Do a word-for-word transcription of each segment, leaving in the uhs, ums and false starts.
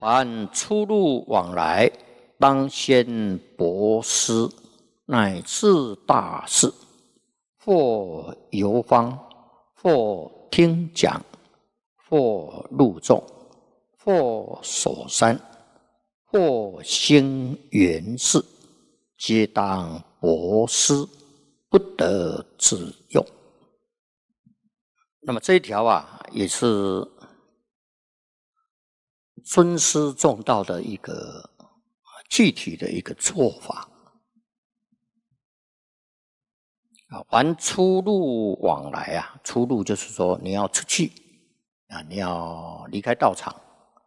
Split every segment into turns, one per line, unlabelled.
凡出入往来，当先博施，乃至大事，或游方，或听讲，或入众，或守山，或兴园事，皆当博施，不得自用。那么这一条啊，也是尊师重道的一个具体的一个做法啊。凡出入往来啊，出入就是说你要出去啊，你要离开道场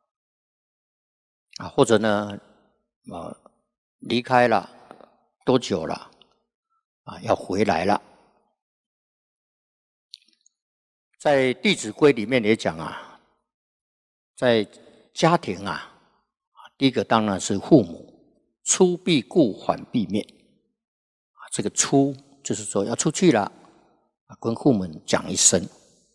啊，或者呢，呃，离开了多久了啊，要回来了。在《弟子规》里面也讲啊，在家庭啊，第一个当然是父母，出必顾，缓必面。这个出就是说要出去了，跟父母讲一声，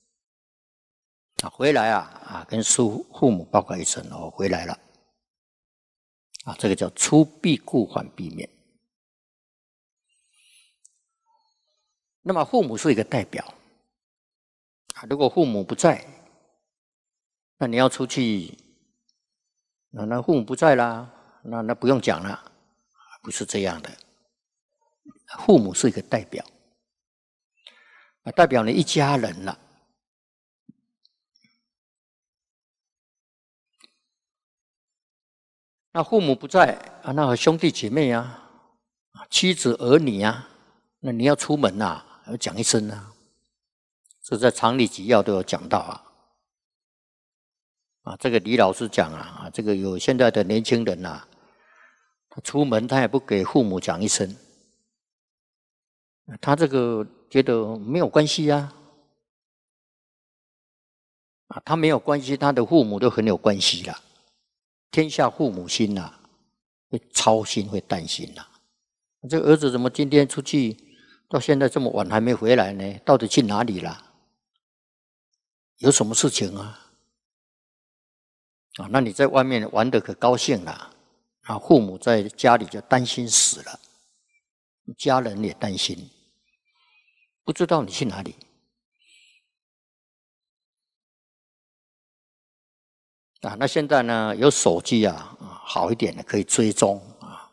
回来啊啊，跟父父母报告一声哦，回来了啊，这个叫出必顾，缓必面。那么父母是一个代表。如果父母不在，那你要出去，那那父母不在啦，那那不用讲了，不是这样的。父母是一个代表，代表你一家人了。那父母不在啊，那兄弟姐妹啊，妻子儿女啊，那你要出门啊，要讲一声啊。这在常理纪要都有讲到啊。啊，这个李老师讲啊，啊，这个有现在的年轻人啊，他出门他也不给父母讲一声，他这个觉得没有关系啊，啊，他没有关系，他的父母都很有关系啦。天下父母心呐、啊，会操心，会担心呐、啊。这个儿子怎么今天出去到现在这么晚还没回来呢？到底去哪里了？有什么事情啊？啊，那你在外面玩得可高兴了，啊，父母在家里就担心死了，家人也担心，不知道你去哪里。啊，那现在呢，有手机啊，好一点的可以追踪啊。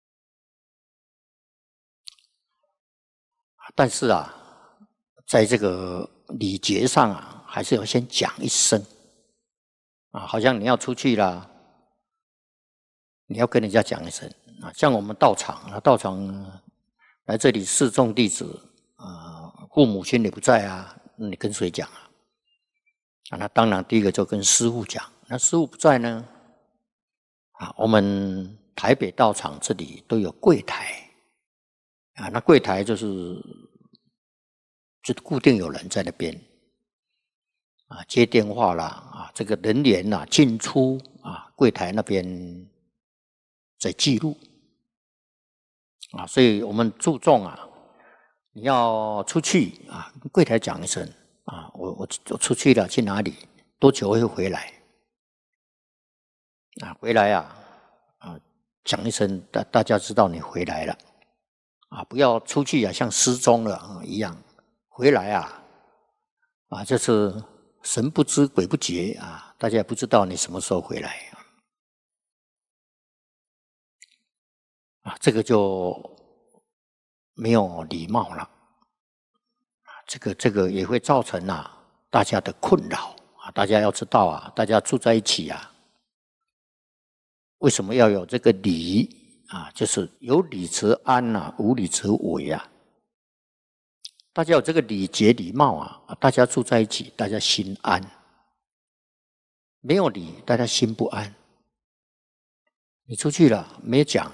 但是啊，在这个礼节上啊，还是要先讲一声啊，好像你要出去啦，你要跟人家讲一声啊。像我们道场啊，道场来这里示众弟子啊，父母亲也不在啊，那你跟谁讲啊？啊，那当然第一个就跟师父讲。那师父不在呢，啊，我们台北道场这里都有柜台，啊，那柜台就是就固定有人在那边，啊，接电话啦，啊，这个人员呐进出啊，柜台那边在记录，啊，所以我们注重啊，你要出去啊，跟柜台讲一声啊，我我我出去了，去哪里，多久会回来？啊，回来啊，啊，讲一声，大大家知道你回来了，啊，不要出去啊，像失踪了啊一样，回来啊，啊，这是神不知鬼不觉啊，大家也不知道你什么时候回来啊，这个就没有礼貌了，这个这个也会造成啊大家的困扰啊，大家要知道啊，大家住在一起啊。为什么要有这个礼啊？就是有礼则安啊，无礼则违啊。大家有这个礼节礼貌啊，大家住在一起，大家心安。没有礼，大家心不安。你出去了没讲，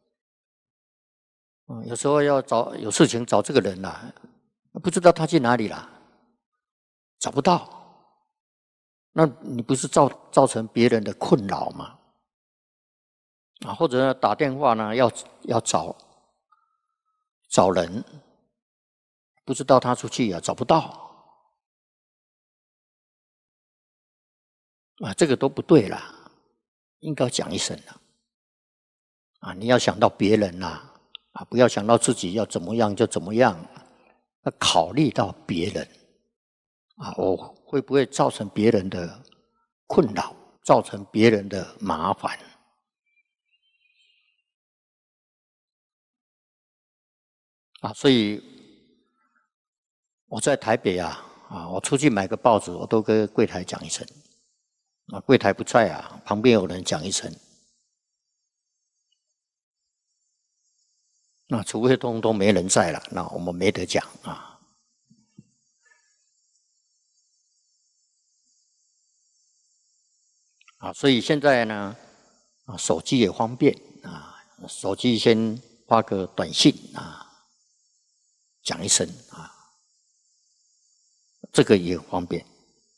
嗯，有时候要找有事情找这个人啦，不知道他去哪里了，找不到，那你不是造造成别人的困扰吗？啊，或者打电话呢，要要找找人，不知道他出去啊，找不到，啊，这个都不对啦。 应该讲一声了啊！你要想到别人呐，啊，不要想到自己要怎么样就怎么样，要考虑到别人啊，我会不会造成别人的困扰，造成别人的麻烦？啊，所以我在台北啊，啊，我出去买个报纸，我都跟柜台讲一声。啊，柜台不在啊，旁边有人讲一声。那除非通通没人在了，那我们没得讲啊。啊，所以现在呢，啊，手机也方便啊，手机先发个短信啊，讲一声啊，这个也很方便。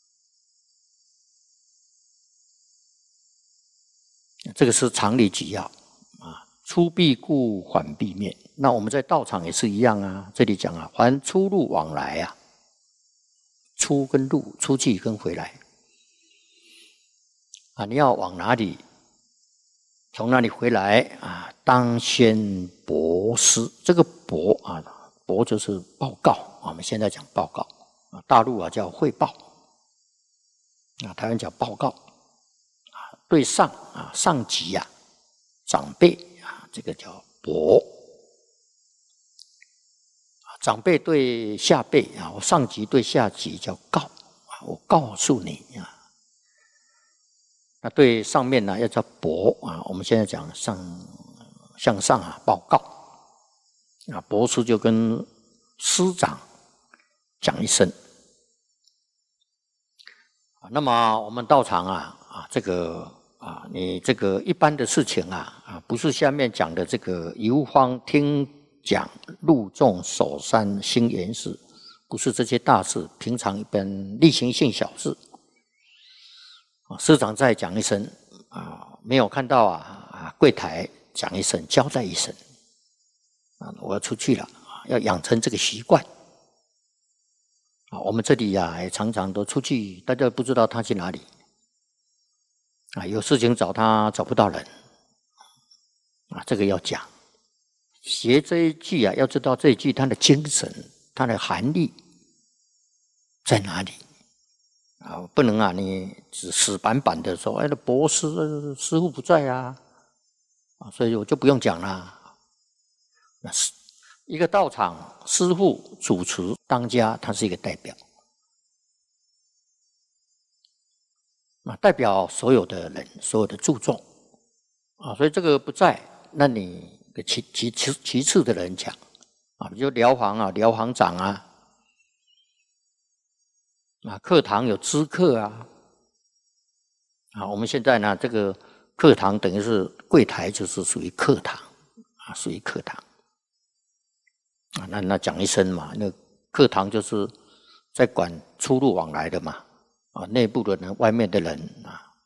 这个是常理举要啊，出必故，缓必灭。那我们在道场也是一样啊，这里讲啊，凡出入往来啊，出跟入，出去跟回来啊，你要往哪里，从哪里回来啊？当先博思，这个博啊，博就是报告啊，我们现在讲报告啊，大陆啊叫汇报啊，台湾讲报告。对上啊，上级啊，长辈啊，这个叫伯；长辈对下辈啊，我上级对下级叫告啊，我告诉你啊。那对上面呢，要叫伯啊。我们现在讲上向上啊，报告啊，博士就跟师长讲一声。那么我们道场啊啊，这个。啊，你这个一般的事情啊，啊，不是下面讲的这个游方听讲入众守山兴言事，不是这些大事，平常一般例行性小事。啊，师长再讲一声啊，没有看到啊啊，柜台讲一声，交代一声啊，我要出去了啊，要养成这个习惯。啊，我们这里呀、啊，也常常都出去，大家不知道他去哪里。啊，有事情找他找不到人，啊，这个要讲。学这一句啊，要知道这一句它的精神、它的含义在哪里啊？不能啊，你只死板板的说，哎，那博士师父不在啊，啊，所以我就不用讲了。那是一个道场，师父主持当家，他是一个代表。啊，代表所有的人，所有的注重啊，所以这个不在，那你其其其其次的人讲啊，比如寮行啊，寮行长啊，啊，课堂有知课啊，啊，我们现在呢，这个课堂等于是柜台，就是属于课堂啊，属于课堂啊，那那讲一声嘛，那课堂就是在管出入往来的嘛。啊，内部的人，外面的人啊，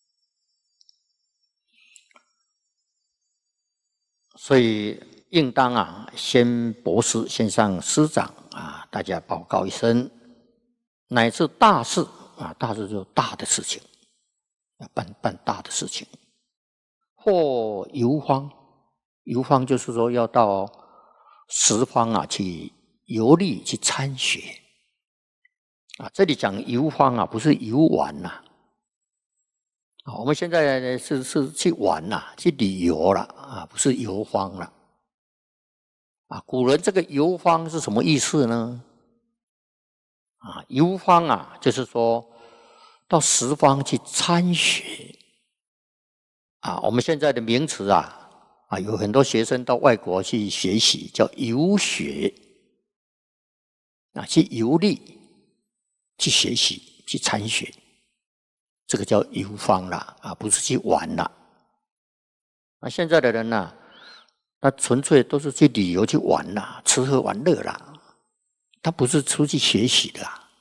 所以应当啊，先博士，先上师长啊，大家报告一声，乃至大事啊，大事就大的事情，要办办大的事情，或游方，游方就是说要到十方啊去游历去参学。啊，这里讲游方啊，不是游玩呐、啊。啊，我们现在是是去玩呐、啊，去旅游了啊，不是游方了。啊，古人这个游方是什么意思呢？啊，游方啊，就是说到十方去参学。啊，我们现在的名词啊，啊，有很多学生到外国去学习，叫游学。啊，去游历。去学习，去参学，这个叫游方啦，啊，不是去玩啦。那现在的人呢、啊，那纯粹都是去旅游去玩啦，吃喝玩乐啦，他不是出去学习的啊。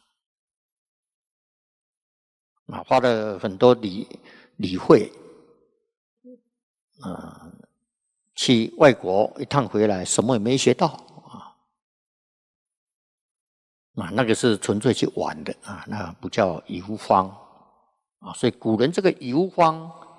啊，花了很多理理会，啊，去外国一趟回来，什么也没学到。啊，那个是纯粹去玩的啊，那不叫游方啊。所以古人这个游方